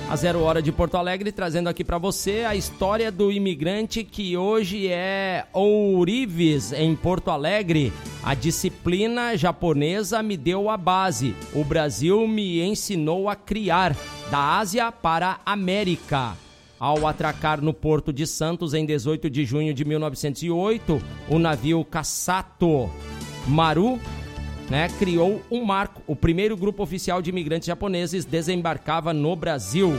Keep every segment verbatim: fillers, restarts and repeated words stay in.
A Zero Hora de Porto Alegre, trazendo aqui para você a história do imigrante que hoje é ourives em Porto Alegre. A disciplina japonesa me deu a base, o Brasil me ensinou a criar, da Ásia para a América. Ao atracar no Porto de Santos em dezoito de junho de mil novecentos e oito, o navio Kasato Maru, né, criou um marco. O primeiro grupo oficial de imigrantes japoneses desembarcava no Brasil.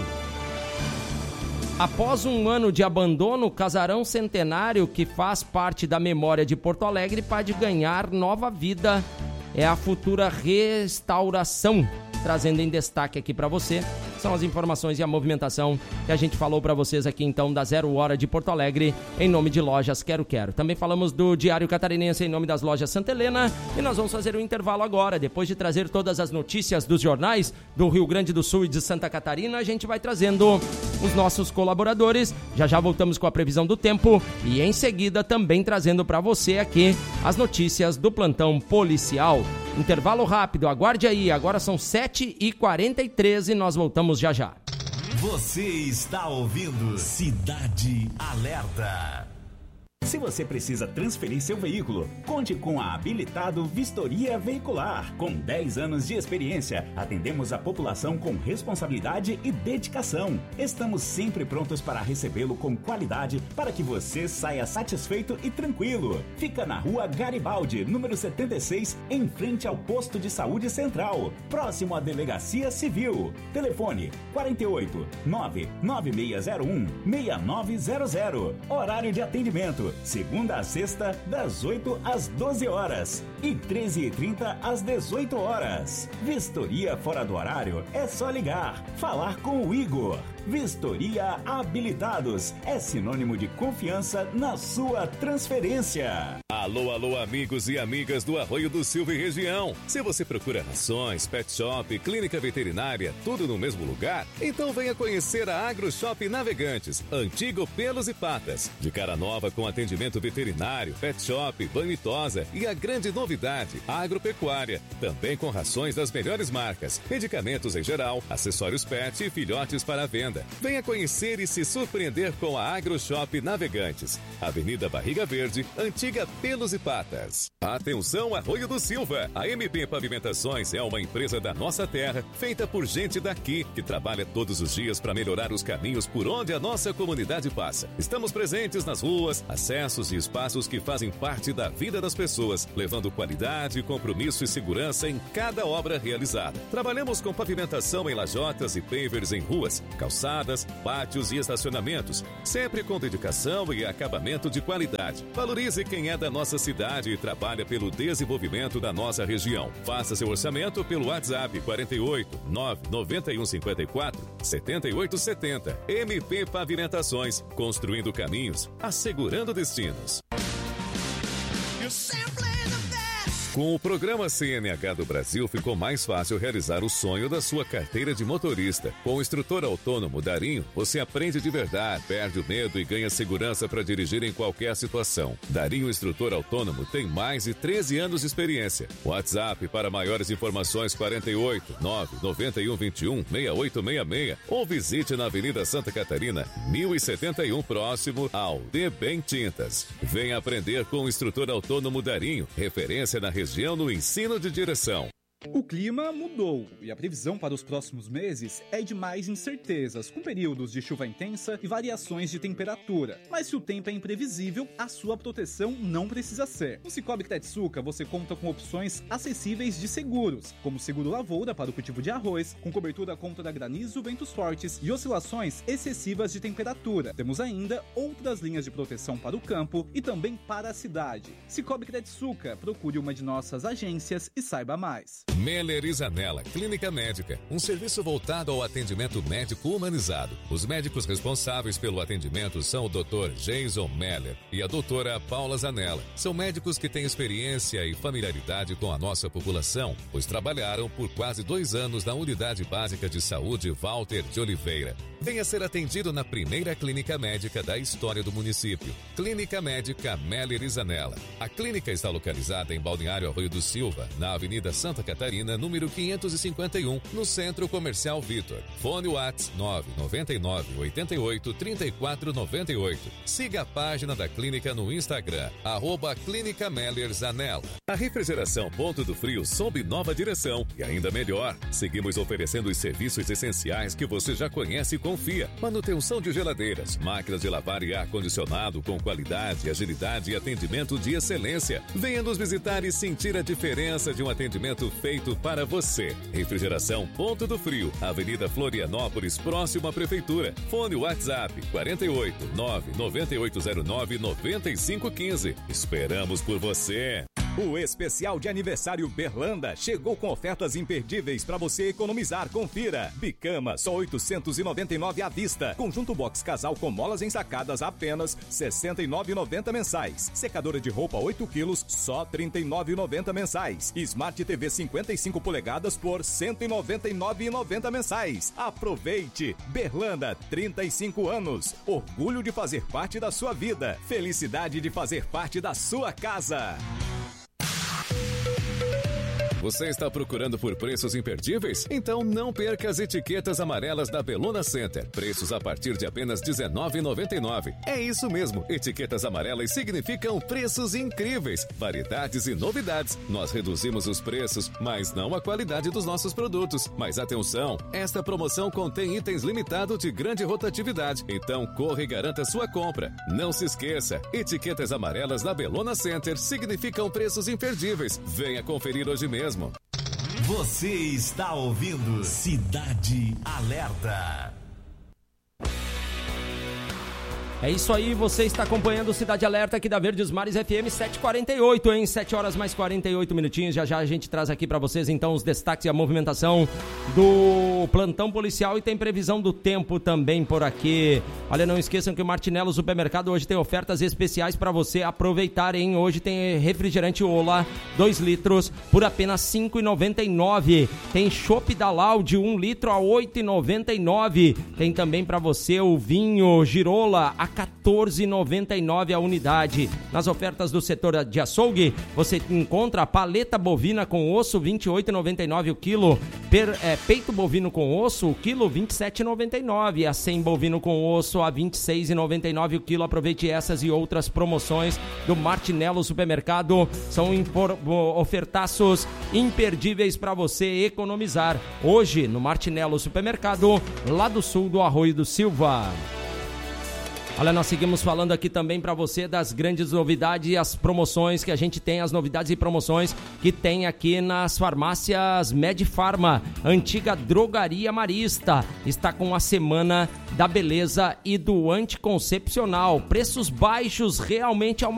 Após um ano de abandono, o Casarão Centenário, que faz parte da memória de Porto Alegre, pode ganhar nova vida. É a futura restauração. Trazendo em destaque aqui para você, são as informações e a movimentação que a gente falou para vocês aqui então da Zero Hora de Porto Alegre, em nome de Lojas Quero Quero. Também falamos do Diário Catarinense em nome das Lojas Santa Helena e nós vamos fazer um intervalo agora. Depois de trazer todas as notícias dos jornais do Rio Grande do Sul e de Santa Catarina, a gente vai trazendo os nossos colaboradores. Já já voltamos com a previsão do tempo e em seguida também trazendo para você aqui as notícias do plantão policial. Intervalo rápido, aguarde aí, agora são sete e quarenta e três e nós voltamos já já. Você está ouvindo Cidade Alerta. Se você precisa transferir seu veículo, conte com a Habilitado Vistoria Veicular. Com dez anos de experiência, atendemos a população com responsabilidade e dedicação. Estamos sempre prontos para recebê-lo com qualidade para que você saia satisfeito e tranquilo. Fica na Rua Garibaldi, número setenta e seis, em frente ao Posto de Saúde Central, próximo à Delegacia Civil. Telefone quarenta e oito, nove nove seis zero um, seis nove zero zero. Horário de atendimento segunda a sexta, das oito às doze horas e treze e trinta às dezoito horas. Vistoria fora do horário é só ligar, falar com o Igor. Vistoria Habilitados é sinônimo de confiança na sua transferência. Alô, alô, amigos e amigas do Arroio do Silva e região. Se você procura rações, pet shop, clínica veterinária, tudo no mesmo lugar, então venha conhecer a Agro Shop Navegantes, antigo Pelos e Patas. De cara nova com atendimento veterinário, pet shop, banho e tosa e a grande novidade, agropecuária. Também com rações das melhores marcas, medicamentos em geral, acessórios pet e filhotes para venda. Venha conhecer e se surpreender com a Agro Shop Navegantes, Avenida Barriga Verde, antiga Pelos e Patas. Atenção, Arroio do Silva! A M P Pavimentações é uma empresa da nossa terra, feita por gente daqui, que trabalha todos os dias para melhorar os caminhos por onde a nossa comunidade passa. Estamos presentes nas ruas, acessos e espaços que fazem parte da vida das pessoas, levando qualidade, compromisso e segurança em cada obra realizada. Trabalhamos com pavimentação em lajotas e pavers em ruas, calçadas, pátios e estacionamentos, sempre com dedicação e acabamento de qualidade. Valorize quem é da nossa cidade e trabalha pelo desenvolvimento da nossa região. Faça seu orçamento pelo WhatsApp quarenta e oito, nove nove um cinco quatro, sete oito sete zero. M P Pavimentações, construindo caminhos, assegurando destinos. Com o programa C N H do Brasil, ficou mais fácil realizar o sonho da sua carteira de motorista. Com o instrutor autônomo Darinho, você aprende de verdade, perde o medo e ganha segurança para dirigir em qualquer situação. Darinho Instrutor Autônomo tem mais de treze anos de experiência. WhatsApp para maiores informações quarenta e oito, nove nove um, vinte e um, seis oito seis seis ou visite na Avenida Santa Catarina, mil e setenta e um, próximo ao D Bem Tintas. Venha aprender com o instrutor autônomo Darinho, referência na região no ensino de direção. O clima mudou e a previsão para os próximos meses é de mais incertezas, com períodos de chuva intensa e variações de temperatura. Mas se o tempo é imprevisível, a sua proteção não precisa ser. No Cicobi Credsuca você conta com opções acessíveis de seguros, como seguro lavoura para o cultivo de arroz, com cobertura contra granizo, ventos fortes e oscilações excessivas de temperatura. Temos ainda outras linhas de proteção para o campo e também para a cidade. Cicobi Credsuca, procure uma de nossas agências e saiba mais. Meller e Zanella Clínica Médica, um serviço voltado ao atendimento médico humanizado. Os médicos responsáveis pelo atendimento são o doutor Jason Meller e a doutora Paula Zanella. São médicos que têm experiência e familiaridade com a nossa população, pois trabalharam por quase dois anos na Unidade Básica de Saúde Walter de Oliveira. Venha ser atendido na primeira clínica médica da história do município. Clínica Médica Meller e Zanella. A clínica está localizada em Balneário Arroio do Silva, na Avenida Santa Catarina, Catarina, número quinhentos e cinquenta e um, no Centro Comercial Vitor. Fone WhatsApp nove nove nove, oito oito, três quatro nove oito. Siga a página da clínica no Instagram, arroba Clínica Meller Zanella. A Refrigeração Ponto do Frio sob nova direção e ainda melhor. Seguimos oferecendo os serviços essenciais que você já conhece e confia. Manutenção de geladeiras, máquinas de lavar e ar-condicionado com qualidade, agilidade e atendimento de excelência. Venha nos visitar e sentir a diferença de um atendimento feito para você. Refrigeração Ponto do Frio, Avenida Florianópolis, próximo à Prefeitura. Fone WhatsApp quarenta e oito, nove nove oito zero nove, nove cinco um cinco. Esperamos por você. O especial de aniversário Berlanda chegou com ofertas imperdíveis para você economizar. Confira. Bicama só oitocentos e noventa e nove à vista. Conjunto box casal com molas ensacadas apenas sessenta e nove reais e noventa centavos mensais. Secadora de roupa oito quilos só trinta e nove reais e noventa centavos mensais. Smart T V cinquenta e cinco polegadas por cento e noventa e nove reais e noventa centavos mensais. Aproveite. Berlanda, trinta e cinco anos. Orgulho de fazer parte da sua vida. Felicidade de fazer parte da sua casa. Você está procurando por preços imperdíveis? Então não perca as etiquetas amarelas da Bellona Center. Preços a partir de apenas dezenove reais e noventa e nove centavos. É isso mesmo, etiquetas amarelas significam preços incríveis, variedades e novidades. Nós reduzimos os preços, mas não a qualidade dos nossos produtos. Mas atenção, esta promoção contém itens limitados de grande rotatividade. Então corra e garanta sua compra. Não se esqueça, etiquetas amarelas da Bellona Center significam preços imperdíveis. Venha conferir hoje mesmo. Você está ouvindo Cidade Alerta. É isso aí, você está acompanhando o Cidade Alerta aqui da Verdes Mares F M setecentos e quarenta e oito, em sete horas mais quarenta e oito minutinhos. Já já a gente traz aqui para vocês então os destaques e a movimentação do plantão policial e tem previsão do tempo também por aqui. Olha, não esqueçam que o Martinello Supermercado hoje tem ofertas especiais para você aproveitar, hein? Hoje tem refrigerante Ola, dois litros por apenas cinco reais e noventa e nove centavos. Tem chopp da Laude, um litro a oito reais e noventa e nove centavos. Tem também para você o vinho Girola a quatorze reais e noventa e nove centavos a unidade. Nas ofertas do setor de açougue, você encontra a paleta bovina com osso, vinte e oito reais e noventa e nove centavos o quilo. Per, é, peito bovino com osso, o quilo, vinte e sete reais e noventa e nove centavos. A cem bovino com osso, a vinte e seis reais e noventa e nove centavos o quilo. Aproveite essas e outras promoções do Martinello Supermercado. São impor, ofertaços imperdíveis para você economizar. Hoje, no Martinello Supermercado, lá do sul do Arroio do Silva. Olha, nós seguimos falando aqui também para você das grandes novidades e as promoções que a gente tem, as novidades e promoções que tem aqui nas farmácias Medfarma, antiga Drogaria Marista. Está com a Semana da Beleza e do Anticoncepcional. Preços baixos realmente ao